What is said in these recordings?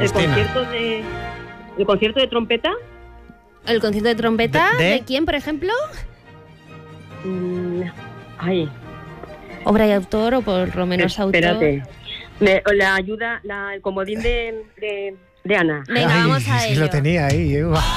Justina. ¿El concierto de trompeta? ¿El concierto de trompeta? ¿De? ¿De quién, por ejemplo? Ay, ¿Obra y autor o por lo menos espérate. La ayuda, el comodín de Ana. Venga, Ay, vamos a sí, ello. lo tenía ahí.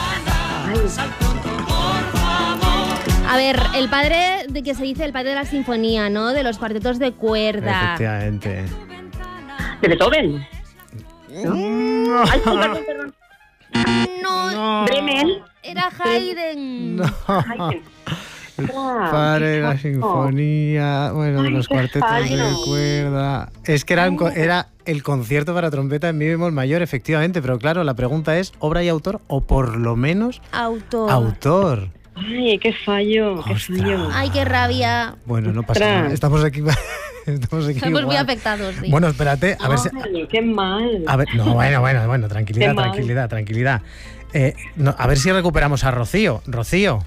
A ver, el padre de que se dice el padre de la sinfonía, ¿no? De los cuartetos de cuerda. Efectivamente. ¿De Beethoven? ¿No? Ay, perdón. No, Bremen. era Haydn. No. Ay, El padre de la sinfonía, bueno, de Ay, los qué cuartetos fallo. de cuerda. Es que era el concierto para trompeta en mi bemol mayor, efectivamente, pero claro, la pregunta es, ¿obra y autor o por lo menos Autor. autor? Ay, qué fallo, Ostras. Ay, qué rabia. Bueno, no pasa nada, estamos aquí Estamos muy igual. afectados, sí. Bueno, espérate, a ver si... Ay, qué mal. A ver, no, bueno, tranquilidad, Qué mal. tranquilidad. A ver si recuperamos a Rocío. Rocío,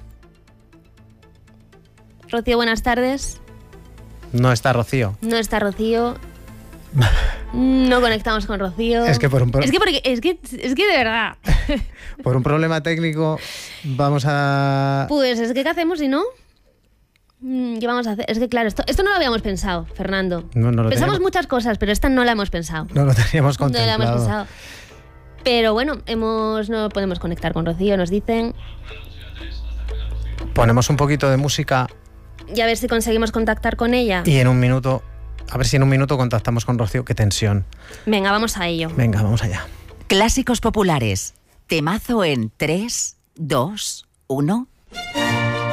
Rocío, buenas tardes. no está Rocío. No está Rocío. No conectamos con Rocío. Es que por un Es que de verdad. por un problema técnico vamos a... Pues es que ¿qué hacemos si no? ¿Qué vamos a hacer? Es que claro, esto no lo habíamos pensado, Fernando. No lo Pensamos teníamos- muchas cosas, pero esta no la hemos pensado. No lo teníamos No la contemplado. hemos pensado. Pero bueno, no podemos conectar con Rocío, nos dicen. Ponemos un poquito de música Y a ver si conseguimos contactar con ella. y a ver si en un minuto contactamos con Rocío. Qué tensión. Venga, vamos a ello. Venga, vamos allá. Clásicos populares. Temazo en 3, 2, 1.